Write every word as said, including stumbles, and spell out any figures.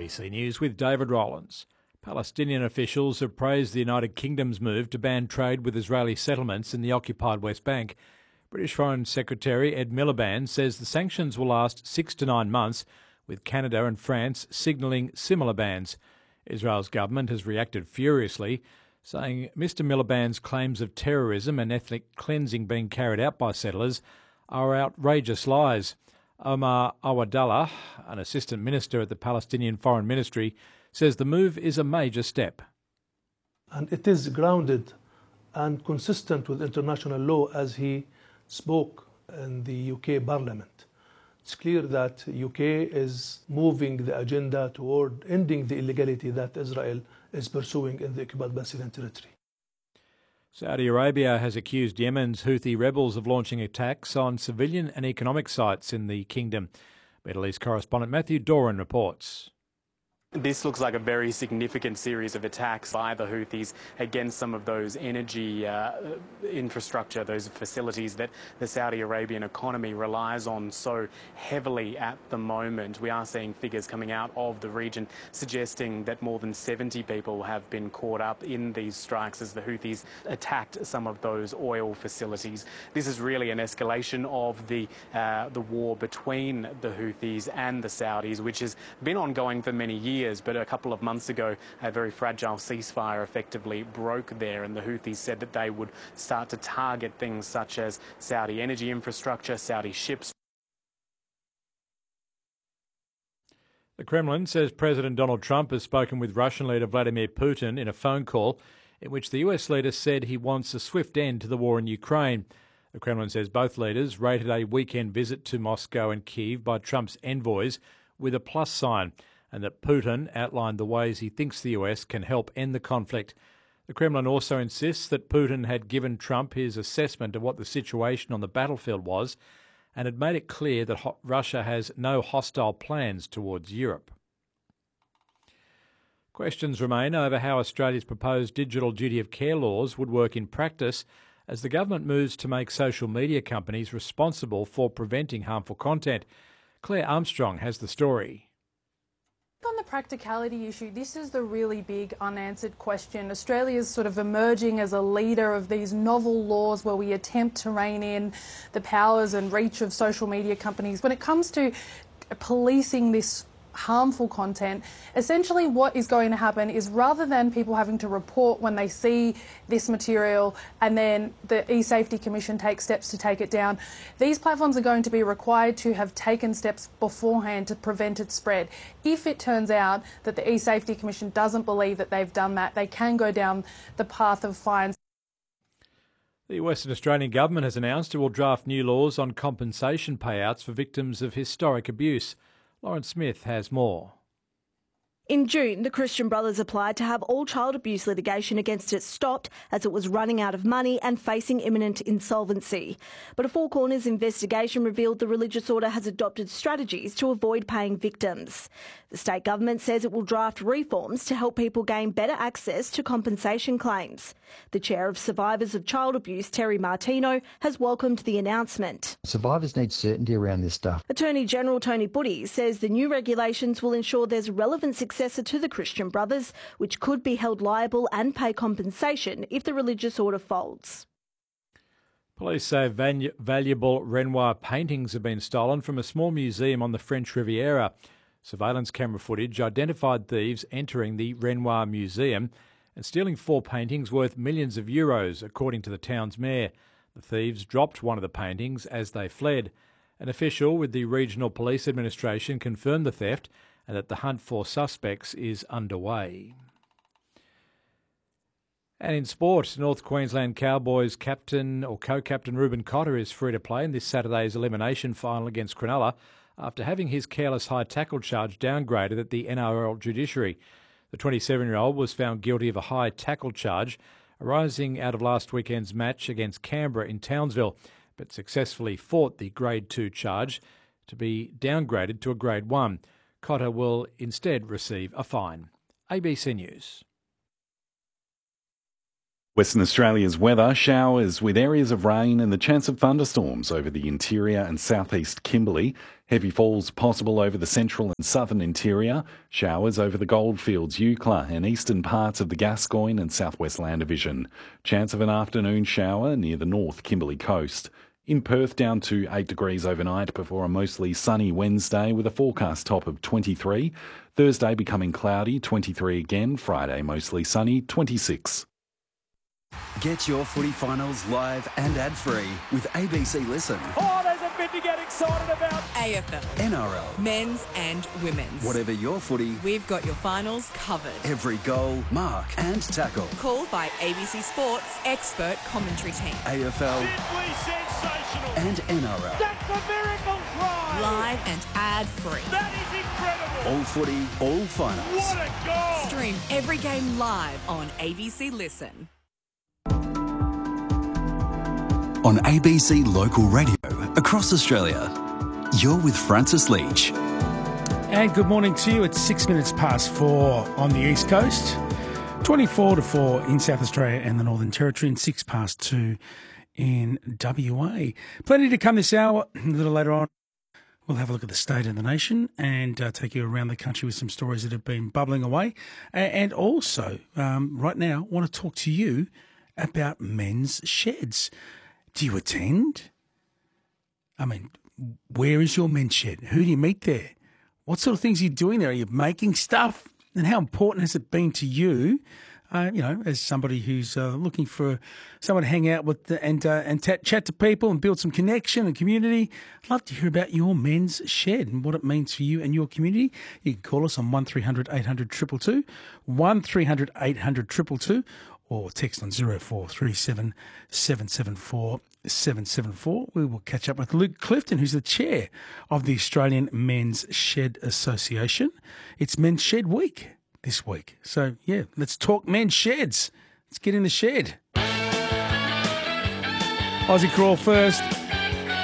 B C News with David Rowlands. Palestinian officials have praised the United Kingdom's move to ban trade with Israeli settlements in the occupied West Bank. British Foreign Secretary Ed Miliband says the sanctions will last six to nine months, with Canada and France signalling similar bans. Israel's government has reacted furiously, saying Mr Miliband's claims of terrorism and ethnic cleansing being carried out by settlers are outrageous lies. Omar Awadallah, an assistant minister at the Palestinian Foreign Ministry, says the move is a major step. And it is grounded and consistent with international law, as he spoke in the U K Parliament. It's clear that U K is moving the agenda toward ending the illegality that Israel is pursuing in the occupied Palestinian territory. Saudi Arabia has accused Yemen's Houthi rebels of launching attacks on civilian and economic sites in the kingdom. Middle East correspondent Matthew Doran reports. This looks like a very significant series of attacks by the Houthis against some of those energy uh, infrastructure, those facilities that the Saudi Arabian economy relies on so heavily at the moment. We are seeing figures coming out of the region suggesting that more than seventy people have been caught up in these strikes as the Houthis attacked some of those oil facilities. This is really an escalation of the, uh, the war between the Houthis and the Saudis, which has been ongoing for many years. But a couple of months ago, a very fragile ceasefire effectively broke there, and the Houthis said that they would start to target things such as Saudi energy infrastructure, Saudi ships. The Kremlin says President Donald Trump has spoken with Russian leader Vladimir Putin in a phone call in which the U S leader said he wants a swift end to the war in Ukraine. The Kremlin says both leaders rated a weekend visit to Moscow and Kyiv by Trump's envoys with a plus sign, and that Putin outlined the ways he thinks the U S can help end the conflict. The Kremlin also insists that Putin had given Trump his assessment of what the situation on the battlefield was and had made it clear that ho- Russia has no hostile plans towards Europe. Questions remain over how Australia's proposed digital duty of care laws would work in practice as the government moves to make social media companies responsible for preventing harmful content. Claire Armstrong has the story. On the practicality issue, this is the really big unanswered question. Australia is sort of emerging as a leader of these novel laws where we attempt to rein in the powers and reach of social media companies. When it comes to policing this harmful content, essentially what is going to happen is rather than people having to report when they see this material and then the e-Safety Commission takes steps to take it down, these platforms are going to be required to have taken steps beforehand to prevent its spread. If it turns out that the e-Safety Commission doesn't believe that they've done that, they can go down the path of fines. The Western Australian Government has announced it will draft new laws on compensation payouts for victims of historic abuse. Lauren Smith has more. In June, the Christian Brothers applied to have all child abuse litigation against it stopped as it was running out of money and facing imminent insolvency. But a Four Corners investigation revealed the religious order has adopted strategies to avoid paying victims. The state government says it will draft reforms to help people gain better access to compensation claims. The chair of Survivors of Child Abuse, Terry Martino, has welcomed the announcement. Survivors need certainty around this stuff. Attorney General Tony Buddy says the new regulations will ensure there's a relevant successor to the Christian Brothers, which could be held liable and pay compensation if the religious order folds. Police say valu- valuable Renoir paintings have been stolen from a small museum on the French Riviera. Surveillance camera footage identified thieves entering the Renoir Museum and stealing four paintings worth millions of euros, according to the town's mayor. The thieves dropped one of the paintings as they fled. An official with the Regional Police Administration confirmed the theft and that the hunt for suspects is underway. And in sport, North Queensland Cowboys captain or co-captain Ruben Cotter is free to play in this Saturday's elimination final against Cronulla after having his careless high tackle charge downgraded at the N R L judiciary. The twenty-seven-year-old was found guilty of a high tackle charge arising out of last weekend's match against Canberra in Townsville, but successfully fought the Grade two charge to be downgraded to a Grade one. Cotter will instead receive a fine. A B C News. Western Australia's weather, showers with areas of rain and the chance of thunderstorms over the interior and southeast Kimberley. Heavy falls possible over the central and southern interior. Showers over the Goldfields, Eucla and eastern parts of the Gascoyne and southwest Land Division. Chance of an afternoon shower near the north Kimberley coast. In Perth, down to eight degrees overnight before a mostly sunny Wednesday with a forecast top of twenty-three. Thursday becoming cloudy, twenty-three again. Friday mostly sunny, twenty-six. Get your footy finals live and ad-free with A B C Listen. Oh, there's a bit to get excited about. A F L, N R L, men's and women's. Whatever your footy, we've got your finals covered. Every goal, mark and tackle. Called by A B C Sports expert commentary team. A F L. Simply sensational. And N R L. That's a miracle try. Live and ad-free. That is incredible. All footy, all finals. What a goal. Stream every game live on A B C Listen. On A B C Local Radio across Australia, you're with Francis Leach. And good morning to you. It's six minutes past four on the East Coast, twenty-four to four in South Australia and the Northern Territory, and six past two in W A. Plenty to come this hour. A little later on, we'll have a look at the state of the nation and uh, take you around the country with some stories that have been bubbling away. And also, um, right now, I want to talk to you about men's sheds. Do you attend? I mean, where is your men's shed? Who do you meet there? What sort of things are you doing there? Are you making stuff? And how important has it been to you, uh, you know, as somebody who's uh, looking for someone to hang out with and uh, and t- chat to people and build some connection and community? I'd love to hear about your men's shed and what it means for you and your community. You can call us on one three hundred eight hundred two two two, one three hundred eight hundred two two two, or text on zero four three seven seven seven four seven seven four. We will catch up with Luke Clifton, who's the chair of the Australian Men's Shed Association. It's Men's Shed Week this week. So, yeah, let's talk men's sheds. Let's get in the shed. Aussie Crawl first.